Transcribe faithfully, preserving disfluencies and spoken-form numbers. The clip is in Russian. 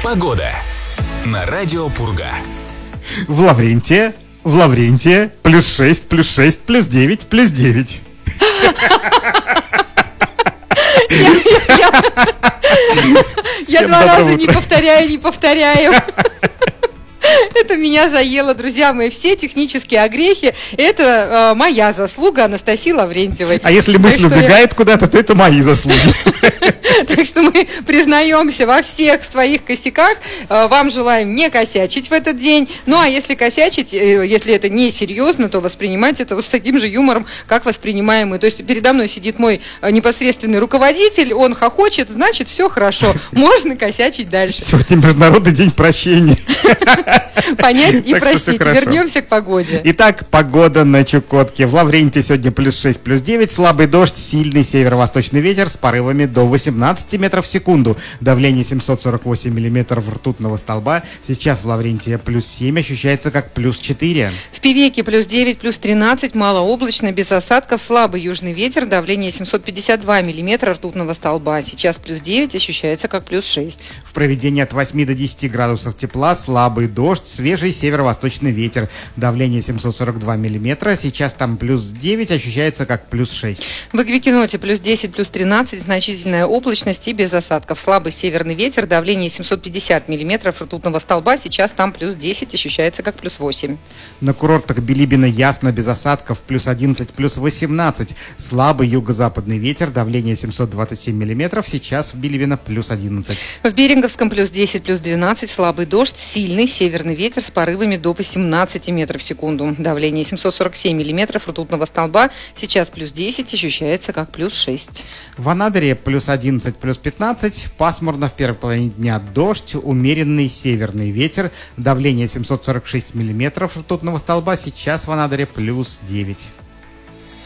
Погода на радио Пурга. В Лаврентия, в Лаврентия, плюс шесть, плюс шесть, плюс девять, плюс девять. Я два раза не повторяю, не повторяю. Это меня заело, друзья мои, все технические огрехи. Это э, моя заслуга Анастасии Лаврентьевой. А если мысль убегает я... куда-то, то это мои заслуги. Так что мы признаемся во всех своих косяках. Вам желаем не косячить в этот день. Ну, а если косячить, если это не серьезно, то воспринимать это вот с таким же юмором, как воспринимаем мы. То есть передо мной сидит мой непосредственный руководитель, он хохочет, значит, все хорошо. Можно косячить дальше. Сегодня Международный день прощения. Понять и простить. Вернемся к погоде. Итак, погода на Чукотке. В Лаврентии сегодня плюс шесть, плюс девять. Слабый дождь, сильный северо-восточный ветер с порывами до восемнадцати метров в секунду. Давление семьсот сорок восемь миллиметров ртутного столба. Сейчас в Лаврентии плюс семь, ощущается как плюс четыре. В Певеке плюс девять, плюс тринадцать, малооблачно, без осадков, слабый южный ветер. Давление семьсот пятьдесят два миллиметра ртутного столба. Сейчас плюс девять, ощущается как плюс шесть. В Провидении от восьми до десяти градусов тепла, слабый дождь, свежий северо-восточный ветер. Давление семьсот сорок два миллиметра. Сейчас там плюс девять, ощущается как плюс шесть. В Эквикеноте плюс десять, плюс тринадцать, значительная облачность и без осадков. Слабый северный ветер, давление семьсот пятьдесят миллиметров ртутного столба. Сейчас там плюс десять, ощущается как плюс восемь. На курортах Билибина ясно, без осадков, плюс одиннадцать, плюс восемнадцать. Слабый юго-западный ветер, давление семьсот двадцать семь миллиметров. Сейчас в Билибино плюс одиннадцать. В Беринговском плюс десять, плюс двенадцать, слабый дождь, сильный северный ветер с порывами до восемнадцати метров в секунду. Давление семьсот сорок семь миллиметров ртутного столба. Сейчас плюс десять, ощущается как плюс шесть. В Анадыре плюс одиннадцать, плюс пятнадцать. Пасмурно, в первой половине дня дождь, умеренный северный ветер. Давление семьсот сорок шесть миллиметров ртутного столба. Сейчас в Анадыре плюс девять.